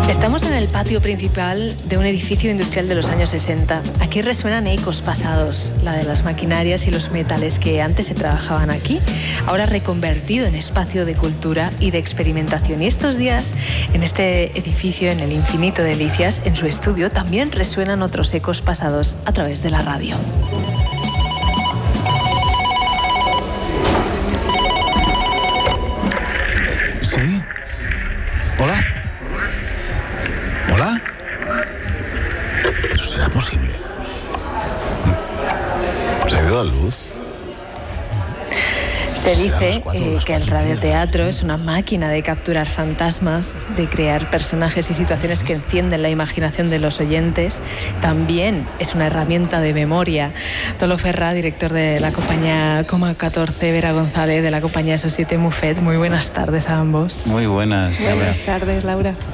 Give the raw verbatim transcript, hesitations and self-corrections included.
Estamos en el patio principal de un edificio industrial de los años sesenta. Aquí resuenan ecos pasados, la de las maquinarias y los metales que antes se trabajaban aquí, ahora reconvertido en espacio de cultura y de experimentación. Y estos días, en este edificio, en el Infinito Delicias, en su estudio, también resuenan otros ecos pasados a través de la radio. ¿Sí? ¿Hola? ¿Hola? ¿Pero será posible? ¿Se ha ido la luz? Se dice eh, que el radioteatro es una máquina de capturar fantasmas, de crear personajes y situaciones que encienden la imaginación de los oyentes. También es una herramienta de memoria. Tolo Ferrá, director de la compañía Coma catorce, Vera González, de la compañía Societe Muffet. Muy buenas tardes a ambos. Muy buenas, Laura. Buenas tardes, Laura.